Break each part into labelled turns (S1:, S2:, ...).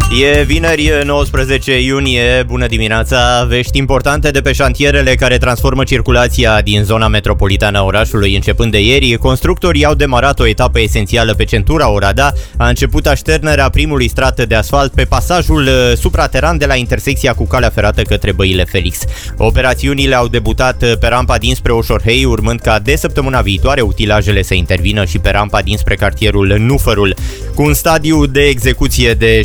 S1: E vineri 19 iunie, bună dimineața, vești importante de pe șantierele care transformă circulația din zona metropolitană a orașului. Începând de ieri, constructorii au demarat o etapă esențială pe centura Oradea. A început așternerea primului strat de asfalt pe pasajul suprateran de la intersecția cu calea ferată către Băile Felix. Operațiunile au debutat pe rampa dinspre Oșorhei, urmând ca de săptămâna viitoare utilajele să intervină și pe rampa dinspre cartierul Nufărul. Cu un stadiu de execuție de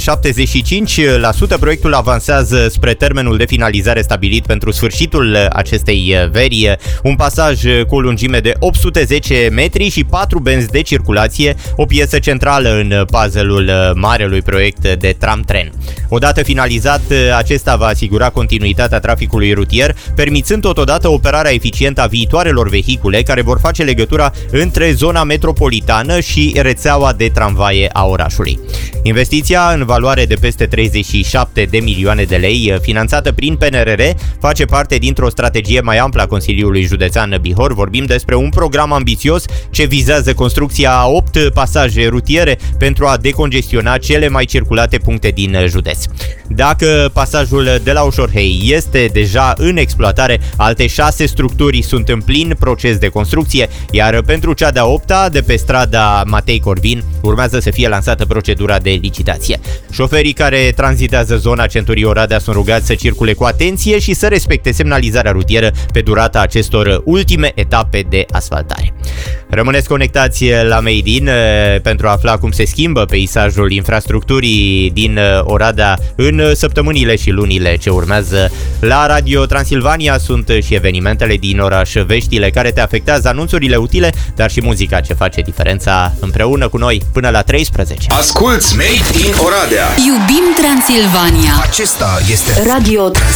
S1: 75%, proiectul avansează spre termenul de finalizare stabilit pentru sfârșitul acestei veri, un pasaj cu o lungime de 810 metri și 4 benzi de circulație, o piesă centrală în puzzle-ul marelui proiect de tram-tren. Odată finalizat, acesta va asigura continuitatea traficului rutier, permițând totodată operarea eficientă a viitoarelor vehicule care vor face legătura între zona metropolitană și rețeaua de tramvaie a orașului. Investiția, în valoare de peste 37 de milioane de lei, finanțată prin PNRR, face parte dintr-o strategie mai amplă a Consiliului Județean Bihor. Vorbim despre un program ambițios ce vizează construcția a 8 pasaje rutiere pentru a decongestiona cele mai circulate puncte din județ. Dacă pasajul de la Oșorhei este deja în exploatare, alte 6 structuri sunt în plin proces de construcție, iar pentru cea de-a 8-a, de pe strada Matei Corvin, urmează să fie lansată procedura de licitație. Șoferii care tranzitează zona centurii Oradea sunt rugați să circule cu atenție și să respecte semnalizarea rutieră pe durata acestor ultime etape de asfaltare. Rămâneți conectați la Made In pentru a afla cum se schimbă peisajul infrastructurii din Oradea în săptămânile și lunile ce urmează. La Radio Transilvania sunt și evenimentele din oraș, veștile care te afectează, anunțurile utile, dar și muzica ce face diferența, împreună cu noi până la 13.
S2: Asculți Made in Oradea.
S3: Iubim Transilvania.
S2: Acesta este
S3: Radio